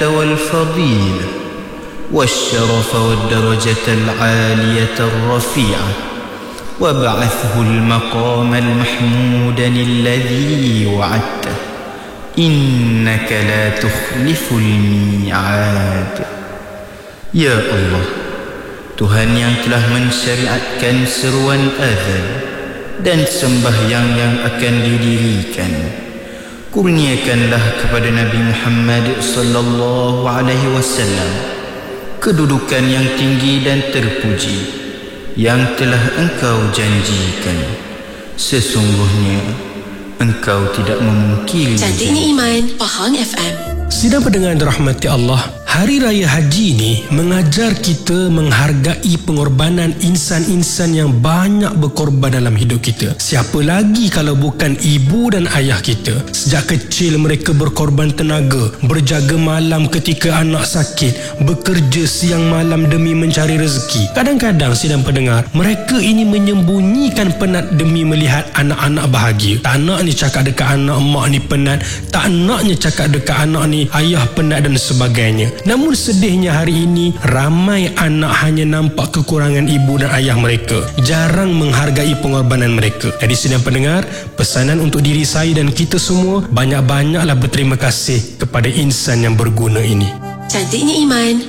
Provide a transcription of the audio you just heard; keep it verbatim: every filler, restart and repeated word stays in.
والفضيلة والشرف والدرجة العالية الرفيعة وابعثه المقام المحمود الذي وعدته إنك لا تخلف الميعاد. Ya Allah, Tuhan yang telah mensyariatkan seruan azan dan sembahyang yang akan didirikan, kurniakanlah kepada Nabi Muhammad sallallahu alaihi wasallam kedudukan yang tinggi dan terpuji yang telah Engkau janjikan. Sesungguhnya Engkau tidak memungkiri. Cantiknya Iman, Pahang F M. Sidang pendengar dirahmati Allah, Hari Raya Haji ini mengajar kita menghargai pengorbanan insan-insan yang banyak berkorban dalam hidup kita. Siapa lagi kalau bukan ibu dan ayah kita? Sejak kecil mereka berkorban tenaga, berjaga malam ketika anak sakit, bekerja siang malam demi mencari rezeki. Kadang-kadang sidang pendengar, mereka ini menyembunyikan penat demi melihat anak-anak bahagia. Tak naknya cakap dekat anak, mak ni penat. Tak naknya cakap dekat anak ni, ayah penat dan sebagainya. Namun sedihnya hari ini, ramai anak hanya nampak kekurangan ibu dan ayah mereka, jarang menghargai pengorbanan mereka. Jadi sidang pendengar, pesanan untuk diri saya dan kita semua, banyak-banyaklah berterima kasih kepada insan yang berguna ini. Cantiknya Iman,